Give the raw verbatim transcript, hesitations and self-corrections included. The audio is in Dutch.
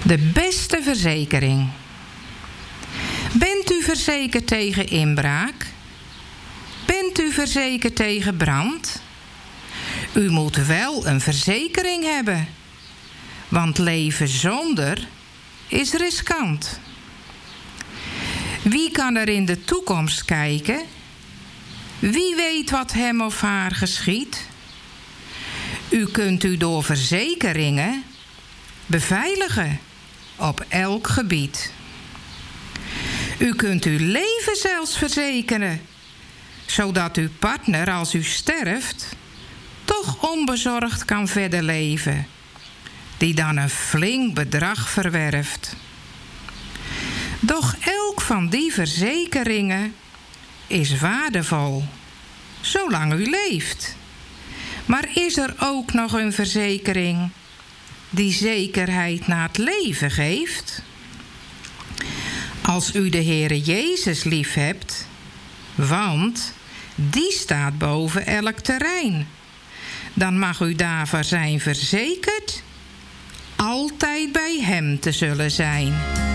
De beste verzekering. Bent u verzekerd tegen inbraak? Bent u verzekerd tegen brand? U moet wel een verzekering hebben, want leven zonder is riskant. Wie kan er in de toekomst kijken? Wie weet wat hem of haar geschiedt? U kunt u door verzekeringen beveiligen op elk gebied. U kunt uw leven zelfs verzekeren, zodat uw partner als u sterft toch onbezorgd kan verder leven, die dan een flink bedrag verwerft. Doch elk van die verzekeringen is waardevol, zolang u leeft. Maar is er ook nog een verzekering die zekerheid na het leven geeft? Als u de Heere Jezus lief hebt, want die staat boven elk terrein, dan mag u daarvoor zijn verzekerd altijd bij hem te zullen zijn.